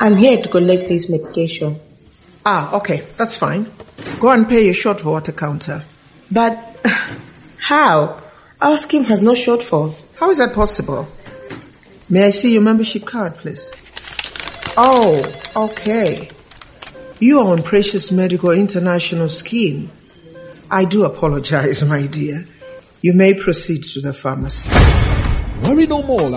I'm here to collect this medication. Ah, okay, that's fine. Go and pay your shortfall at the counter. But how? Our scheme has no shortfalls. How is that possible? May I see your membership card, please? Oh, okay. You are on Precious Medical International Scheme. I do apologize, my dear. You may proceed to the pharmacy. Worry no more.